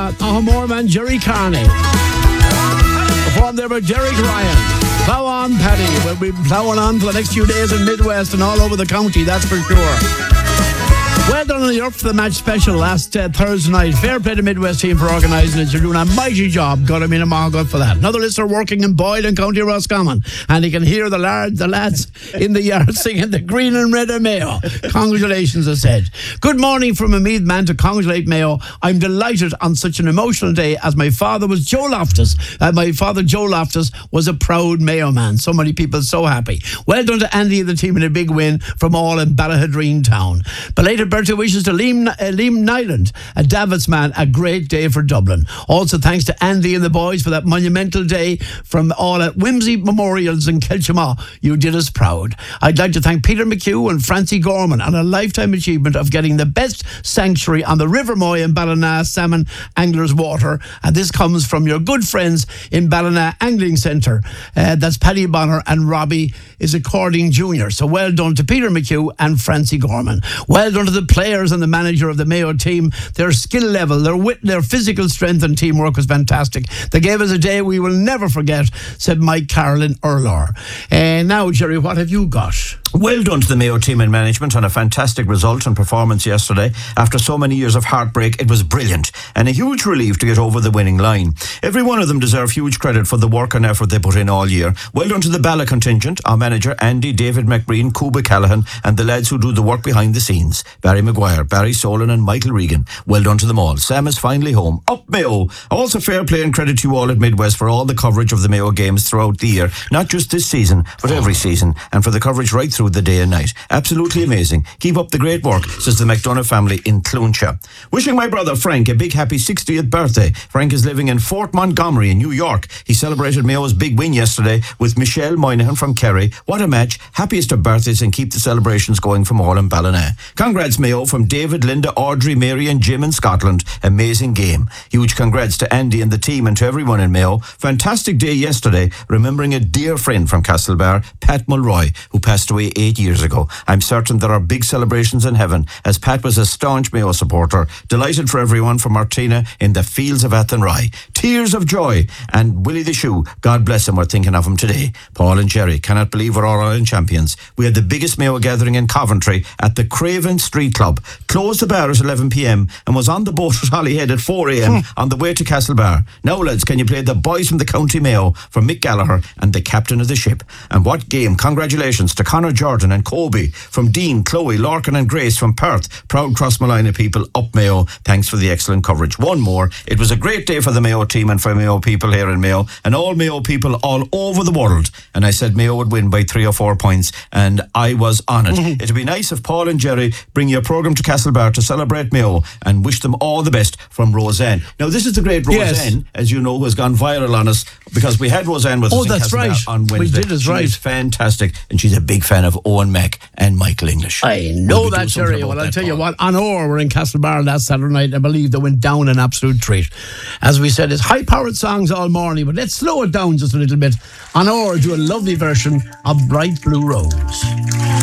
Ahmore man Jerry Carney. Before there were Derek Ryan. Plow on, Paddy. We'll be plowing on for the next few days in Midwest and all over the county, that's for sure. Well done on the up for the match special last Thursday night. Fair play to Midwest team for organising it. You're doing a mighty job. Got him in a good for that. Another listener working in Boyle in County Roscommon, and he can hear the lads in the yard singing the green and red of Mayo. Congratulations, I said. Good morning from a Meath man to congratulate Mayo. I'm delighted on such an emotional day as my father was Joe Loftus. My father Joe Loftus was a proud Mayo man. So many people so happy. Well done to Andy and the team in a big win from all in Ballahadreen town. Belated birthday wishes to Liam Nyland, a Davos man. A great day for Dublin. Also thanks to Andy and the boys for that monumental day from all at Whimsy Memorials in Kilchamaw. You did us proud. I'd like to thank Peter McHugh and Francie Gorman on a lifetime achievement of getting the best sanctuary on the River Moy in Ballina Salmon Anglers Water, and this comes from your good friends in Ballina Angling Centre. That's Paddy Bonner and Robbie is According Jr. So well done to Peter McHugh and Francie Gorman. Well done to the players and the manager of the Mayo team. Their skill level, their physical strength and teamwork was fantastic. They gave us a day we will never forget, said Mike Carroll in Urlar. Now, Jerry, what have you got? Well done to the Mayo team and management on a fantastic result and performance yesterday. After so many years of heartbreak, it was brilliant and a huge relief to get over the winning line. Every one of them deserve huge credit for the work and effort they put in all year. Well done to the Balla contingent, our manager Andy, David McBreen, Cuba Callahan, and the lads who do the work behind the scenes. Barry Maguire, Barry Solon and Michael Regan. Well done to them all. Sam is finally home. Up Mayo! Also fair play and credit to you all at Midwest for all the coverage of the Mayo games throughout the year. Not just this season, but every season. And for the coverage right through the day and night. Absolutely amazing. Keep up the great work, says the McDonough family in Cloncha. Wishing my brother Frank a big happy 60th birthday. Frank is living in Fort Montgomery in New York. He celebrated Mayo's big win yesterday with Michelle Moynihan from Kerry. What a match. Happiest of birthdays and keep the celebrations going from all in Ballina. Congrats Mayo from David, Linda, Audrey, Mary and Jim in Scotland. Amazing game. Huge congrats to Andy and the team and to everyone in Mayo. Fantastic day yesterday, remembering a dear friend from Castlebar, Pat Mulroy, who passed away 8 years ago. I'm certain there are big celebrations in heaven, as Pat was a staunch Mayo supporter. Delighted for everyone from Martina in the fields of Athenry. Tears of joy. And Willie the Shoe, God bless him, we're thinking of him today. Paul and Jerry, cannot believe we're all Ireland champions. We had the biggest Mayo gathering in Coventry at the Craven Street Club. Closed the bar at 11 p.m. and was on the boat at Holyhead at 4 a.m. on the way to Castlebar. Now lads, can you play the boys from the County Mayo from Mick Gallagher and the captain of the ship? And what game. Congratulations to Conor Jordan and Kobe from Dean, Chloe, Larkin and Grace from Perth. Proud Crossmolina people, up Mayo. Thanks for the excellent coverage. One more. It was a great day for the Mayo team and for Mayo people here in Mayo and all Mayo people all over the world. And I said Mayo would win by 3 or 4 points and I was on it. It'd be nice if Paul and Jerry bring your programme to Castlebar to celebrate Mayo and wish them all the best from Roseanne. Now this is the great Roseanne, as you know, who has gone viral on us because we had Roseanne with us in Castlebar on Wednesday. We did, right. She's fantastic and she's a big fan of Owen Mack and Michael English. I know that, Jerry. Well, I'll tell you what, on Orr, we're in Castlebar last Saturday night. I believe they went down an absolute treat. As we said, it's high-powered songs all morning, but let's slow it down just a little bit. On Orr, do a lovely version of Bright Blue Rose.